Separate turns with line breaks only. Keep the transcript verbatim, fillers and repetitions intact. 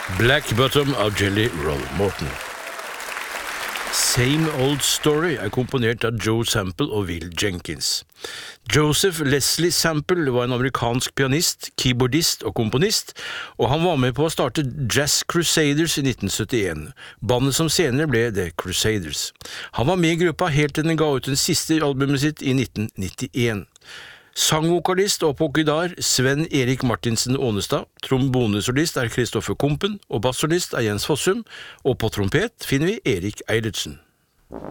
Black Bottom av Jelly Roll Morton. Same Old Story er komponert av Joe Sample og Will Jenkins. Joseph Leslie Sample var en amerikansk pianist, keyboardist og komponist, og han var med på å starte Jazz Crusaders i nitten syttien, bandet som senere ble The Crusaders. Han var med i gruppa helt til den ga ut den siste albumet sitt i nitten nittien. Sangvokalist og pokidar Sven Erik Martinsen Ånestad, trombonesolist er Kristoffer Kompen, og bassolist er Jens Fossum, og på trompet finner vi Erik Eilertsen.